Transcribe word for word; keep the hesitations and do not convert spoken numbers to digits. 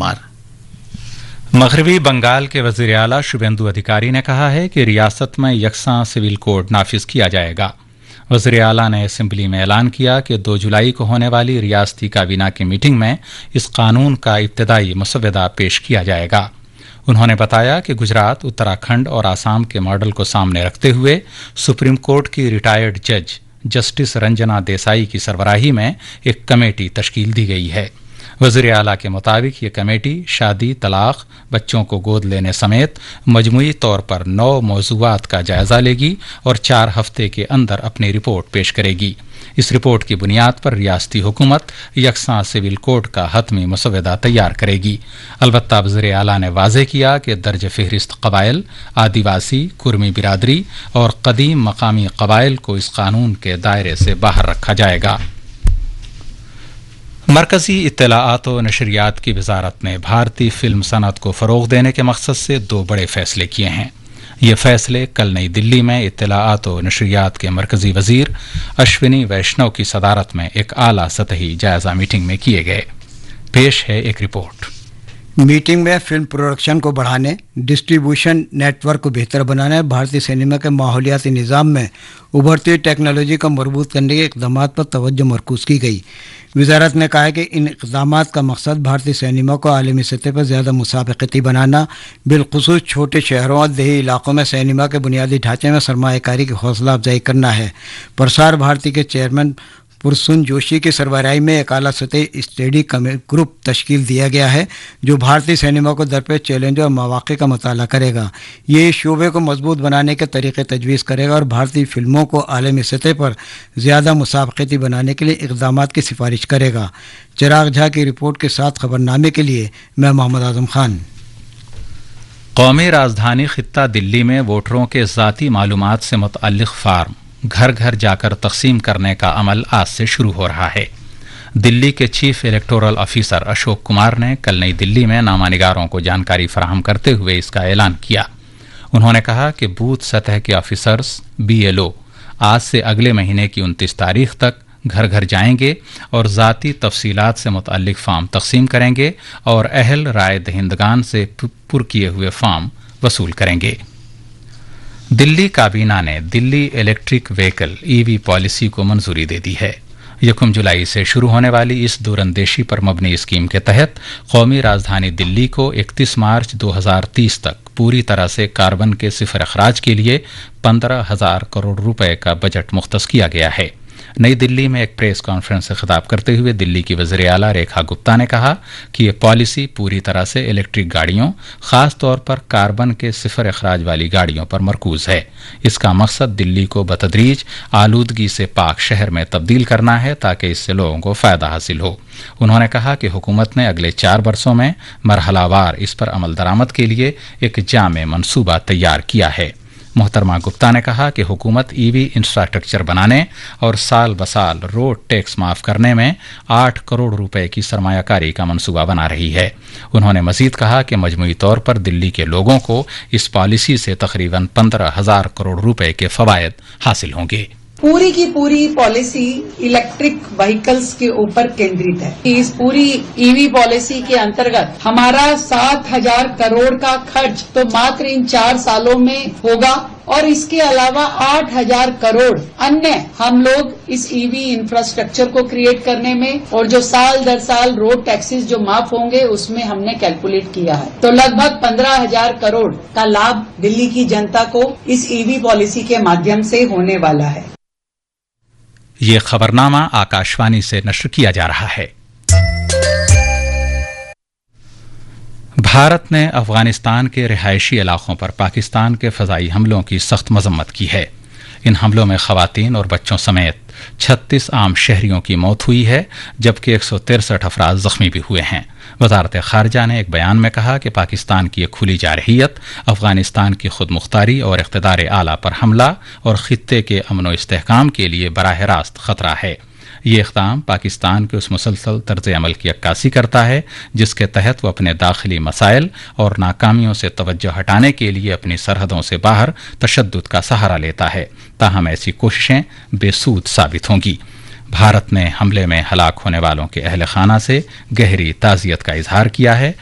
कुमार। मगरबी बंगाल के वजीर आला शुभेंदु अधिकारी ने कहा है कि रियासत में यकसां सिविल कोड नाफिज किया जाएगा। वज़ीर आला ने असेंबली में ऐलान किया कि दो जुलाई को होने वाली रियासती काबीना की मीटिंग में इस कानून का इब्तदाई मसवदा पेश किया जाएगा। उन्होंने बताया कि गुजरात, उत्तराखंड और आसाम के मॉडल को सामने रखते हुए सुप्रीम कोर्ट की रिटायर्ड जज जस्टिस रंजना देसाई की सरबराही में एक कमेटी तश्कील दी गई है। वज़ीर आला के मुताबिक ये कमेटी शादी, तलाक, बच्चों को गोद लेने समेत मजमूई तौर पर नौ मौज़ूआत का जायजा लेगी और चार हफ्ते के अंदर अपनी रिपोर्ट पेश करेगी। इस रिपोर्ट की बुनियाद पर रियासती हुकूमत यकसां सिविल कोड का हतमी मसवदा तैयार करेगी। अलबत्ता वज़ीर आला ने वाज़ेह किया कि दर्ज फहरिस्त कबाइल, आदिवासी, कुर्मी बिरादरी और कदीम मकामी कबाइल को इस कानून के दायरे से बाहर रखा जाएगा। मरकजी इत्तलाआत व नशरियात की वजारत ने भारतीय फिल्म सनत को फ़रोग़ देने के मकसद से दो बड़े फैसले किए हैं। ये फैसले कल नई दिल्ली में इत्तलाआत व नशरियात के मरकजी वजीर अश्विनी वैष्णव की सदारत में एक आला सतही जायजा मीटिंग में किए गए। पेश है एक रिपोर्ट। मीटिंग में फिल्म प्रोडक्शन को बढ़ाने, डिस्ट्रीब्यूशन नेटवर्क को बेहतर बनाने, भारतीय सिनेमा के माहौलियाती निज़ाम में उभरती टेक्नोलॉजी को मजबूत करने के इक़दाम पर तवज्जो मरकूज़ की गई। वजारत ने कहा है कि इन इक़दाम का मकसद भारतीय सिनेमा को आलमी सतह पर ज़्यादा मुसाबक़ती बनाना, बिलख़ुसूस छोटे शहरों और देही इलाकों में सिनेमा के बुनियादी ढांचे में सरमायाकारी की हौसला अफजाई करना है। प्रसार भारती के चेयरमैन पुरसुन जोशी की सरबराही में एक आला सतही स्टडी ग्रुप तश्कील दिया गया है जो भारतीय सिनेमा को दरपेश चैलेंजों और मौक़े का मुताला करेगा। ये शोबे को मजबूत बनाने के तरीक़े तजवीज़ करेगा और भारतीय फिल्मों को आलमी सतह पर ज़्यादा मुसाबक़ती बनाने के लिए इक़दामात की सिफारिश करेगा। चिराग झा की रिपोर्ट के साथ खबरनामे के लिए मैं मोहम्मद आज़म खान। कौमी राजधानी खित्ता दिल्ली में वोटरों के ज़ाती मालूमात से मुतअल्लिक़ फार्म घर घर जाकर तकसीम करने का अमल आज से शुरू हो रहा है। दिल्ली के chief electoral officer Ashok Kumar ने कल नई दिल्ली में नामानिगारों को जानकारी फराहम करते हुए इसका ऐलान किया। उन्होंने कहा कि बूथ सतह के ऑफिसर्स बी एल ओ आज से अगले महीने की उनतीस तारीख तक घर घर जाएंगे और ज़ाती तफसीलात से मुतअल्लिक़ फार्म तकसीम करेंगे और अहल राय दहिंदगान से पुर किए हुए फार्म वसूल करेंगे। दिल्ली काबीना ने Delhi electric vehicle E V policy को मंजूरी दे दी है। यकम जुलाई से शुरू होने वाली इस दूरंदेशी पर मबनी स्कीम के तहत कौमी राजधानी दिल्ली को इकतीस मार्च दो हज़ार तीस तक पूरी तरह से कार्बन के सिफर अखराज के लिए पंद्रह हजार करोड़ रुपए का बजट मुख्तस किया गया है। नई दिल्ली में एक प्रेस कॉन्फ्रेंस से खिताब करते हुए दिल्ली की वज़ीर आला रेखा गुप्ता ने कहा कि ये पॉलिसी पूरी तरह से इलेक्ट्रिक गाड़ियों, खास तौर पर कार्बन के सिफर अखराज वाली गाड़ियों पर मरकूज है। इसका मकसद दिल्ली को बतदरीज आलूदगी से पाक शहर में तब्दील करना है ताकि इससे लोगों को फ़ायदा हासिल हो। उन्होंने कहा कि हुकूमत ने अगले चार बरसों में मरहलावार इस पर अमल दरामद के लिए एक जामे मनसूबा तैयार किया है। मोहतरमा गुप्ता ने कहा कि हुकूमत ईवी इंफ्रास्ट्रक्चर बनाने और साल बसाल रोड टैक्स माफ करने में आठ करोड़ रुपए की सरमायाकारी का मंसूबा बना रही है। उन्होंने मजीद कहा कि मजमूई तौर पर दिल्ली के लोगों को इस पॉलिसी से तकरीबन पंद्रह हजार करोड़ रुपए के फवायद हासिल होंगे। पूरी की पूरी पॉलिसी इलेक्ट्रिक व्हीकल्स के ऊपर केंद्रित है। इस पूरी ईवी पॉलिसी के अंतर्गत हमारा सात हजार करोड़ का खर्च तो मात्र इन चार सालों में होगा और इसके अलावा आठ हजार करोड़ अन्य हम लोग इस ईवी इंफ्रास्ट्रक्चर को क्रिएट करने में और जो साल दर साल रोड टैक्सेस जो माफ होंगे उसमें हमने कैलकुलेट किया है। तो लगभग पंद्रह हजार करोड़ का लाभ दिल्ली की जनता को इस ईवी पॉलिसी के माध्यम से होने वाला है। ये खबरनामा आकाशवाणी से नश्र किया जा रहा है। भारत ने अफगानिस्तान के रिहायशी इलाकों पर पाकिस्तान के फ़ज़ाई हमलों की सख्त मजम्मत की है। इन हमलों में ख़वातीन और बच्चों समेत छत्तीस आम शहरियों की मौत हुई है जबकि एक सौ तिरसठ अफराद जख्मी भी हुए हैं। वजारत खारजा ने एक बयान में कहा कि पाकिस्तान की खुली जारहियत अफगानिस्तान की खुद मुख्तारी और इक़्तिदार आला पर हमला और खित्ते के अमन व इस्तेहकाम के लिए बराह रास्त खतरा है। ये इक़दाम पाकिस्तान के उस मुसलसल तर्ज अमल की अक्कासी करता है जिसके तहत वो अपने दाखिली मसाइल और नाकामियों से तवज्जो हटाने के लिए अपनी सरहदों से बाहर तशद्दुद का सहारा लेता है। ताहम ऐसी कोशिशें बेसूद साबित होंगी। भारत ने हमले में हलाक होने वालों के अहल खाना से गहरी ताज़ियत का इजहार किया है